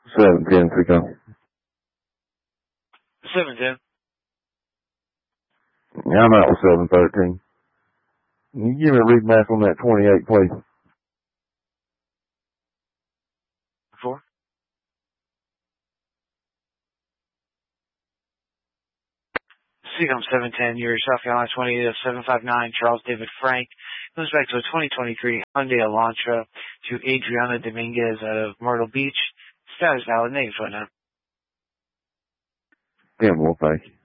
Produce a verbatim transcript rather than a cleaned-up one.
seven ten, Pico. seven ten. Yeah, I'm out with seven thirteen. Can you give me a read back on that twenty-eight, please? Four. Seacom seven ten, your South Carolina twenty-eight oh seven five nine, Charles David Frank. Comes back to a twenty twenty-three Hyundai Elantra to Adriana Dominguez out of Myrtle Beach. Status valid, name footnote. Ten more, thank you.